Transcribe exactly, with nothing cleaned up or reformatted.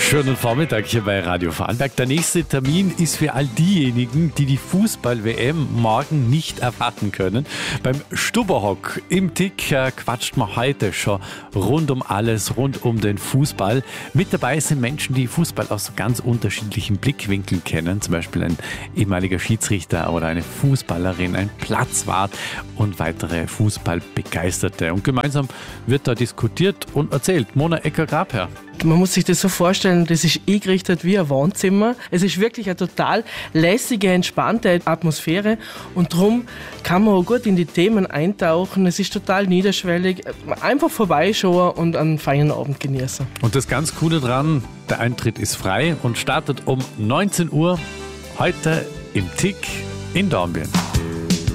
Schönen Vormittag hier bei Radio Vorarlberg. Der nächste Termin ist für all diejenigen, die die Fußball-W M morgen nicht erwarten können. Beim Stubberhock im Tick äh, quatscht man heute schon rund um alles, rund um den Fußball. Mit dabei sind Menschen, die Fußball aus ganz unterschiedlichen Blickwinkeln kennen. Zum Beispiel ein ehemaliger Schiedsrichter oder eine Fußballerin, ein Platzwart und weitere Fußballbegeisterte. Und gemeinsam wird da diskutiert und erzählt. Mona Ecker-Grabherr. Man muss sich das so vorstellen, das ist eingerichtet wie ein Wohnzimmer. Es ist wirklich eine total lässige, entspannte Atmosphäre und darum kann man auch gut in die Themen eintauchen. Es ist total niederschwellig. Einfach vorbeischauen und einen feinen Abend genießen. Und das ganz Coole dran, der Eintritt ist frei und startet um neunzehn Uhr heute im Tick in Dornbirn.